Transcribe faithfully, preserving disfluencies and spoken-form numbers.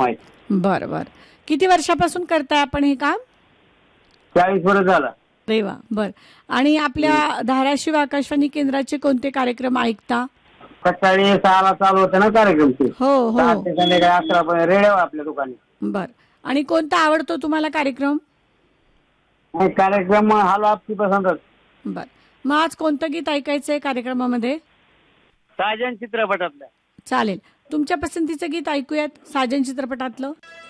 आहेत. बरं बरं. किती वर्षापासून करताय आपण हे काम? चाळीस वर्ष झाला. अरे वा. बर. आणि आपल्या धाराशिव आकाशवाणी केंद्राचे कोणते कार्यक्रम ऐकता? सकाळी सहाला चालू होते ना कार्यक्रम ते. हो हो. सात ते संध्याकाळी अकरा पर्यंत रेडिओ आपल्या दुकानी. बर. आणि कोणता आवडतो तुम्हाला कार्यक्रम? कार्यक्रम हालो आपकी पसंतच. बर. मग आज कोणतं गीत ऐकायचंय कार्यक्रमामध्ये? साजन चित्रपटातलं. चालेल. तुमच्या पसंतीचं गीत ऐकूयात साजन चित्रपटातलं.